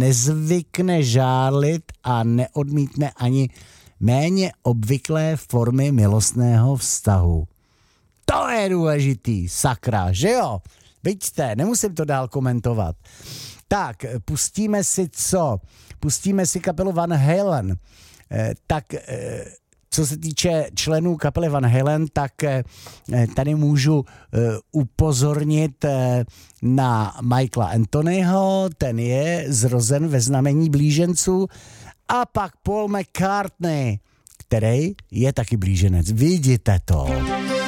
nezvykne žárlit a neodmítne ani méně obvyklé formy milostného vztahu. To je důležitý, sakra, že jo? Vidíte, nemusím to dál komentovat. Tak, pustíme si co? Pustíme si kapelu Van Halen. Co se týče členů kapely Van Halen, tak tady můžu upozornit na Michaela Anthonyho, ten je zrozen ve znamení blíženců, a pak Paul McCartney, který je taky blíženec. Vidíte to.